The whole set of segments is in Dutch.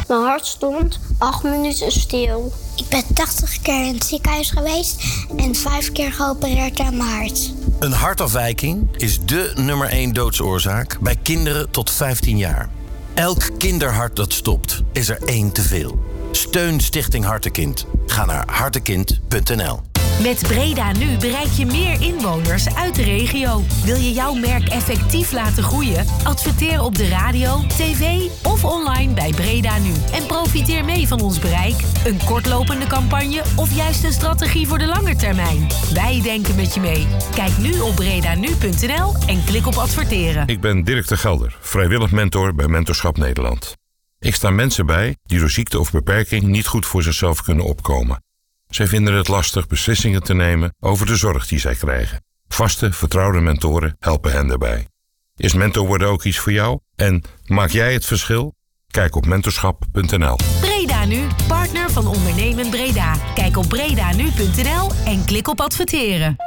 Mijn hart stond 8 minuten stil. Ik ben 80 keer in het ziekenhuis geweest en 5 keer geopereerd aan mijn hart. Een hartafwijking is dé nummer 1 doodsoorzaak bij kinderen tot 15 jaar. Elk kinderhart dat stopt, is er 1 te veel. Steun Stichting Hartekind. Ga naar hartekind.nl. Met Breda Nu bereik je meer inwoners uit de regio. Wil je jouw merk effectief laten groeien? Adverteer op de radio, tv of online bij Breda Nu. En profiteer mee van ons bereik, een kortlopende campagne of juist een strategie voor de lange termijn. Wij denken met je mee. Kijk nu op bredanu.nl en klik op adverteren. Ik ben Dirk de Gelder, vrijwillig mentor bij Mentorschap Nederland. Ik sta mensen bij die door ziekte of beperking niet goed voor zichzelf kunnen opkomen. Zij vinden het lastig beslissingen te nemen over de zorg die zij krijgen. Vaste, vertrouwde mentoren helpen hen daarbij. Is mentor worden ook iets voor jou? En maak jij het verschil? Kijk op mentorschap.nl. Breda Nu, partner van Ondernemen Breda. Kijk op bredanu.nl en klik op adverteren.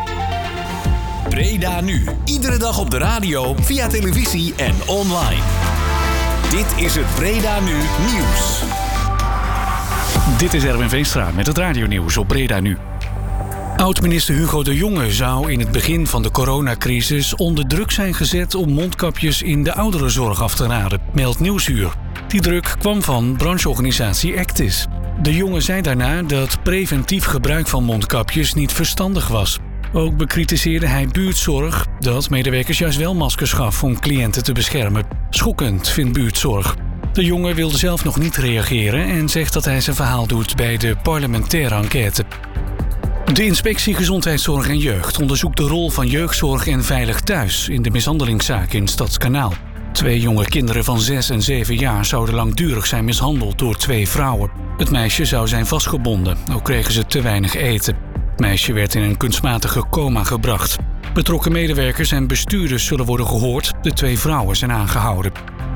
Breda Nu, iedere dag op de radio, via televisie en online. Dit is het Breda Nu nieuws. Dit is Erwin Veenstra met het radionieuws op Breda Nu. Oud-minister Hugo de Jonge zou in het begin van de coronacrisis onder druk zijn gezet om mondkapjes in de ouderenzorg af te raden, meldt Nieuwsuur. Die druk kwam van brancheorganisatie Actis. De Jonge zei daarna dat preventief gebruik van mondkapjes niet verstandig was. Ook bekritiseerde hij buurtzorg dat medewerkers juist wel maskers gaf om cliënten te beschermen. Schokkend vindt buurtzorg. De Jonge wilde zelf nog niet reageren en zegt dat hij zijn verhaal doet bij de parlementaire enquête. De Inspectie Gezondheidszorg en Jeugd onderzoekt de rol van jeugdzorg en Veilig Thuis in de mishandelingszaak in Stadskanaal. 2 jonge kinderen van 6 en 7 jaar zouden langdurig zijn mishandeld door 2 vrouwen. Het meisje zou zijn vastgebonden, ook kregen ze te weinig eten. Het meisje werd in een kunstmatige coma gebracht. Betrokken medewerkers en bestuurders zullen worden gehoord. De 2 vrouwen zijn aangehouden.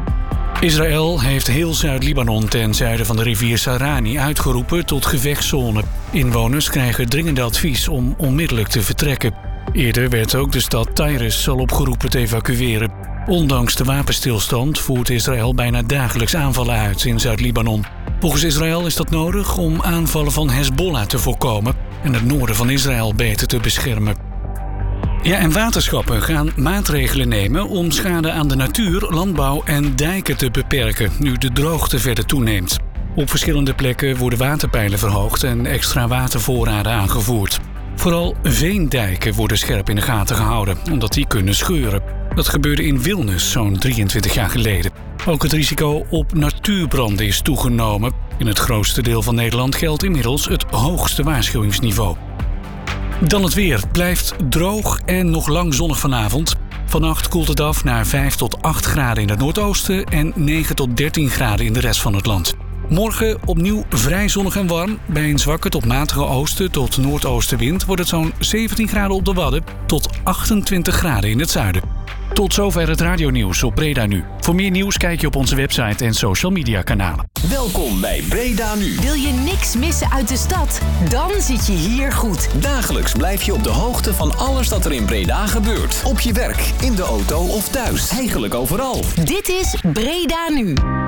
Israël heeft heel Zuid-Libanon ten zuiden van de rivier Sarani uitgeroepen tot gevechtszone. Inwoners krijgen dringend advies om onmiddellijk te vertrekken. Eerder werd ook de stad Tyrus al opgeroepen te evacueren. Ondanks de wapenstilstand voert Israël bijna dagelijks aanvallen uit in Zuid-Libanon. Volgens Israël is dat nodig om aanvallen van Hezbollah te voorkomen en het noorden van Israël beter te beschermen. Ja, en waterschappen gaan maatregelen nemen om schade aan de natuur, landbouw en dijken te beperken, nu de droogte verder toeneemt. Op verschillende plekken worden waterpeilen verhoogd en extra watervoorraden aangevoerd. Vooral veendijken worden scherp in de gaten gehouden, omdat die kunnen scheuren. Dat gebeurde in Wilnis zo'n 23 jaar geleden. Ook het risico op natuurbranden is toegenomen. In het grootste deel van Nederland geldt inmiddels het hoogste waarschuwingsniveau. Dan het weer. Het blijft droog en nog lang zonnig vanavond. Vannacht koelt het af naar 5 tot 8 graden in het noordoosten en 9 tot 13 graden in de rest van het land. Morgen opnieuw vrij zonnig en warm. Bij een zwakke tot matige oosten tot noordoostenwind wordt het zo'n 17 graden op de Wadden tot 28 graden in het zuiden. Tot zover het radionieuws op Breda Nu. Voor meer nieuws kijk je op onze website en social media kanalen. Welkom bij Breda Nu. Wil je niks missen uit de stad? Dan zit je hier goed. Dagelijks blijf je op de hoogte van alles dat er in Breda gebeurt. Op je werk, in de auto of thuis. Eigenlijk overal. Dit is Breda Nu.